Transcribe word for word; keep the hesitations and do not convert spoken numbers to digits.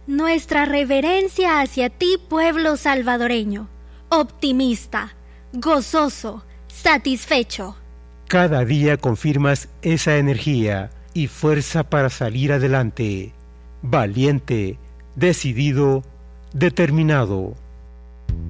Nuestra reverencia hacia ti, pueblo salvadoreño, optimista, gozoso, satisfecho. Cada día confirmas esa energía y fuerza para salir adelante. Valiente, decidido, determinado.